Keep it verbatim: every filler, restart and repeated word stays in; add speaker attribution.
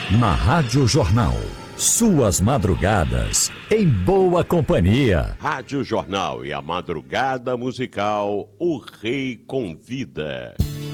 Speaker 1: Na Rádio Jornal. Suas madrugadas em boa companhia.
Speaker 2: Rádio Jornal e a madrugada musical O Rei Convida.